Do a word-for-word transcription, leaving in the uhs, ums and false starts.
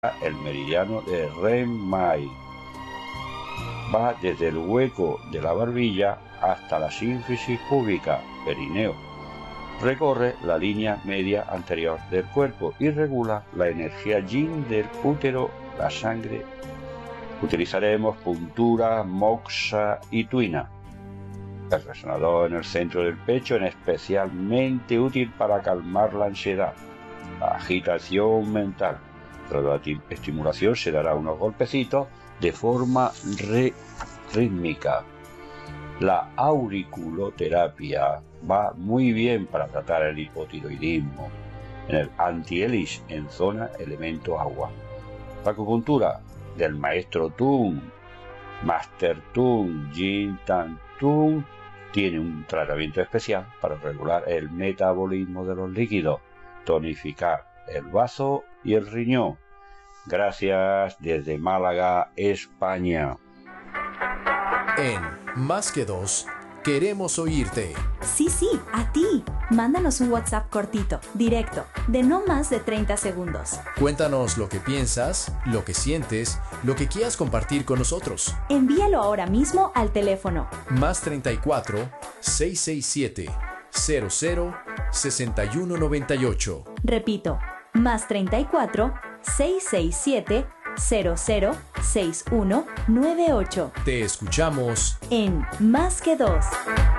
el meridiano de Rennes-May. Va desde el hueco de la barbilla hasta la sínfisis púbica, perineo. Recorre la línea media anterior del cuerpo y regula la energía yin del útero, la sangre. Utilizaremos puntura, moxa y tuina. El resonador en el centro del pecho es especialmente útil para calmar la ansiedad, la agitación mental. Tras la estimulación se dará unos golpecitos de forma rítmica. La auriculoterapia va muy bien para tratar el hipotiroidismo. En el anti-elis en zona elemento agua. La acupuntura del maestro Tung, Master Tung, Jin Tan Tung, tiene un tratamiento especial para regular el metabolismo de los líquidos, tonificar el bazo y el riñón. Gracias desde Málaga, España. En Más que Dos, queremos oírte. Sí, sí, a ti. Mándanos un WhatsApp cortito, directo, de no más de treinta segundos. Cuéntanos lo que piensas, lo que sientes, lo que quieras compartir con nosotros. Envíalo ahora mismo al teléfono Más treinta y cuatro, seiscientos sesenta y siete, cero cero, sesenta y uno noventa y ocho. Repito, más treinta y cuatro, seiscientos sesenta y siete, cero cero, sesenta y uno noventa y ocho. Te escuchamos en Más que Dos.